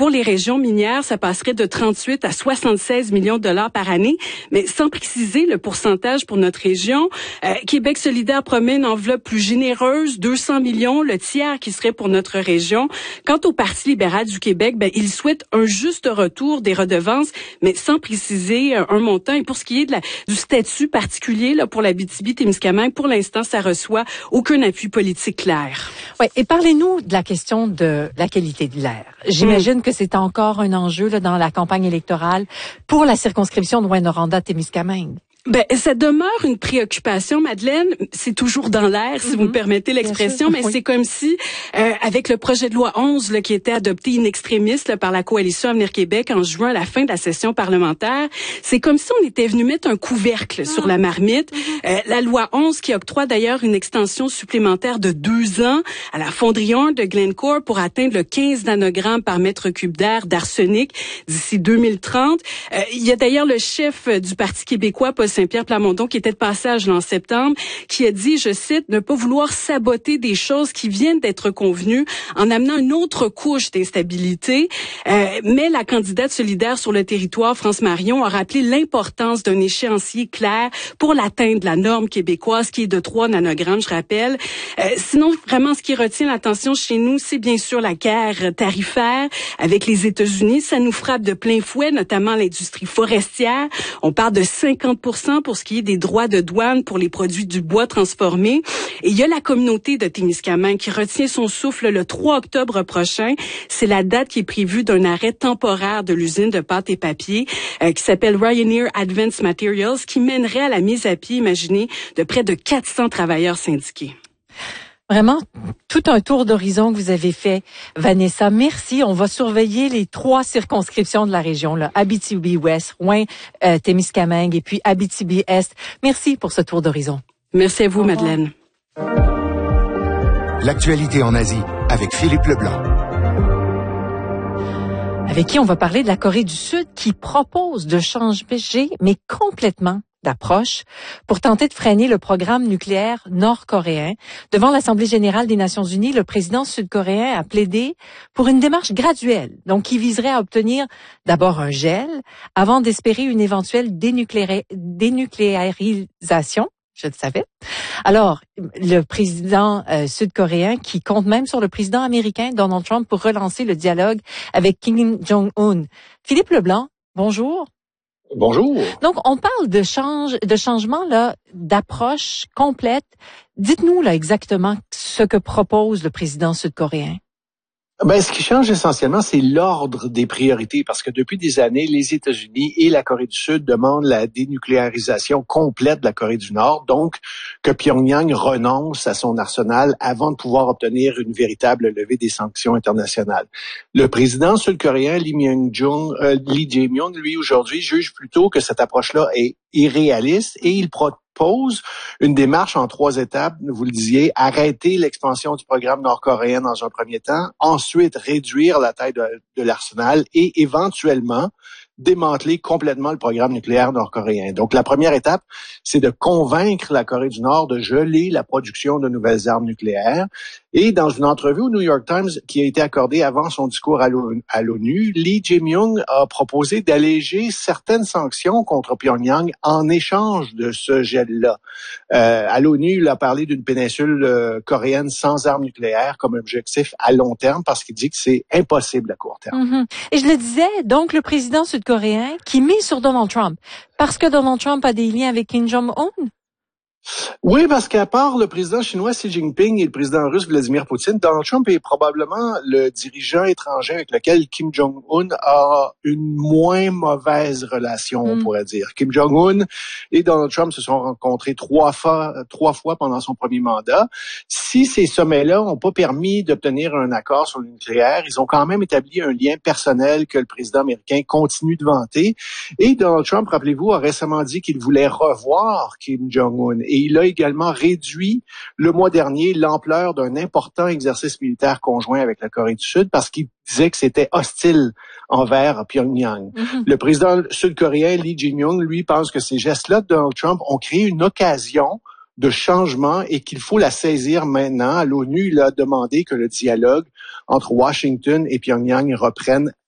pour les régions minières, ça passerait de 38 à 76 millions de dollars par année, mais sans préciser le pourcentage pour notre région. Québec solidaire promet une enveloppe plus généreuse, 200 millions, le tiers qui serait pour notre région. Quant au Parti libéral du Québec, il souhaite un juste retour des redevances, mais sans préciser un montant. Et pour ce qui est du statut particulier là, pour l'Abitibi-Témiscamingue, pour l'instant, ça reçoit aucun appui politique clair. Oui, et parlez-nous de la question de la qualité de l'air. J'imagine que c'est encore un enjeu là, dans la campagne électorale pour la circonscription de Rouyn-Noranda-Témiscamingue. Ça demeure une préoccupation, Madeleine. C'est toujours dans l'air, si vous me permettez l'expression, mais c'est comme si, avec le projet de loi 11 là, qui était adopté in extremis là, par la Coalition Avenir Québec en juin à la fin de la session parlementaire, c'est comme si on était venu mettre un couvercle sur la marmite. La loi 11 qui octroie d'ailleurs une extension supplémentaire de 2 ans à la fonderie de Glencore pour atteindre le 15 nanogrammes par mètre cube d'air d'arsenic d'ici 2030. Il y a d'ailleurs le chef du Parti québécois, Paul Saint-Pierre Plamondon, qui était de passage en septembre, qui a dit, je cite, ne pas vouloir saboter des choses qui viennent d'être convenues en amenant une autre couche d'instabilité. Mais la candidate solidaire sur le territoire, France Marion, a rappelé l'importance d'un échéancier clair pour l'atteinte de la norme québécoise qui est de 3 nanogrammes, je rappelle. Sinon, vraiment, ce qui retient l'attention chez nous, c'est bien sûr la guerre tarifaire avec les États-Unis. Ça nous frappe de plein fouet, notamment l'industrie forestière. On parle de 50% pour ce qui est des droits de douane pour les produits du bois transformé. Et il y a la communauté de Témiscamingue qui retient son souffle le 3 octobre prochain. C'est la date qui est prévue d'un arrêt temporaire de l'usine de pâte et papier qui s'appelle Ryanair Advanced Materials, qui mènerait à la mise à pied, imaginez, de près de 400 travailleurs syndiqués. Vraiment, tout un tour d'horizon que vous avez fait, Vanessa. Merci. On va surveiller les 3 circonscriptions de la région, là. Abitibi-Ouest, Rouyn-Témiscamingue et puis Abitibi-Est. Merci pour ce tour d'horizon. Merci à vous, Madeleine. L'actualité en Asie avec Philippe Leblanc. Avec qui on va parler de la Corée du Sud qui propose de changer, mais complètement, d'approche pour tenter de freiner le programme nucléaire nord-coréen. Devant l'Assemblée générale des Nations unies, le président sud-coréen a plaidé pour une démarche graduelle, donc qui viserait à obtenir d'abord un gel avant d'espérer une éventuelle dénucléarisation. Je le savais. Alors, le président sud-coréen qui compte même sur le président américain Donald Trump pour relancer le dialogue avec Kim Jong-un. Philippe Leblanc, bonjour. Bonjour. Donc, on parle de changement là, d'approche complète. Dites-nous là exactement ce que propose le président sud-coréen. Ce qui change essentiellement, c'est l'ordre des priorités, parce que depuis des années, les États-Unis et la Corée du Sud demandent la dénucléarisation complète de la Corée du Nord, donc que Pyongyang renonce à son arsenal avant de pouvoir obtenir une véritable levée des sanctions internationales. Le président sud-coréen Lee Jae-myung, lui, aujourd'hui, juge plutôt que cette approche-là est irréaliste et il propose une démarche en 3 étapes. Vous le disiez, arrêter l'expansion du programme nord-coréen dans un premier temps, ensuite réduire la taille de l'arsenal et éventuellement démanteler complètement le programme nucléaire nord-coréen. Donc, la première étape, c'est de convaincre la Corée du Nord de geler la production de nouvelles armes nucléaires. Et dans une entrevue au New York Times qui a été accordée avant son discours à l'ONU, Lee Jae-myung a proposé d'alléger certaines sanctions contre Pyongyang en échange de ce gel-là. À l'ONU, il a parlé d'une péninsule coréenne sans armes nucléaires comme objectif à long terme parce qu'il dit que c'est impossible à court terme. Et je le disais, donc le président sud-coréen qui mise sur Donald Trump parce que Donald Trump a des liens avec Kim Jong-un? Oui, parce qu'à part le président chinois Xi Jinping et le président russe Vladimir Poutine, Donald Trump est probablement le dirigeant étranger avec lequel Kim Jong-un a une moins mauvaise relation, on pourrait dire. Kim Jong-un et Donald Trump se sont rencontrés trois fois pendant son premier mandat. Si ces sommets-là n'ont pas permis d'obtenir un accord sur le nucléaire, ils ont quand même établi un lien personnel que le président américain continue de vanter. Et Donald Trump, rappelez-vous, a récemment dit qu'il voulait revoir Kim Jong-un. Et il a également réduit le mois dernier l'ampleur d'un important exercice militaire conjoint avec la Corée du Sud parce qu'il disait que c'était hostile envers Pyongyang. Le président sud-coréen Lee Jae-myung, lui, pense que ces gestes-là de Donald Trump ont créé une occasion de changement et qu'il faut la saisir maintenant. À l'ONU, il a demandé que le dialogue entre Washington et Pyongyang reprenne